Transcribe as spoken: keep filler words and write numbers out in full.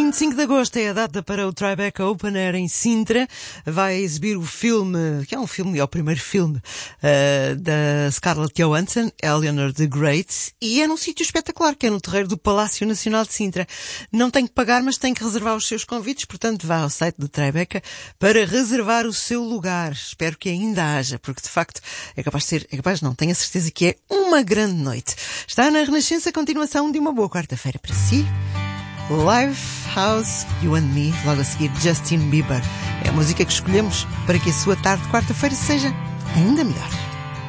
vinte e cinco de agosto é a data para o Tribeca Open Air em Sintra. Vai exibir o filme, que é um filme, é o primeiro filme uh, da Scarlett Johansson, Eleanor the Great, e é num sítio espetacular, que é no terreiro do Palácio Nacional de Sintra. Não tem que pagar, mas tem que reservar os seus convites, portanto vá ao site do Tribeca para reservar o seu lugar. Espero que ainda haja, porque de facto é capaz de ser, é capaz não, tenho a certeza que é uma grande noite. Está na Renascença a continuação de uma boa quarta-feira para si. Live House, You and Me, logo a seguir Justin Bieber. É a música que escolhemos para que a sua tarde de quarta-feira seja ainda melhor.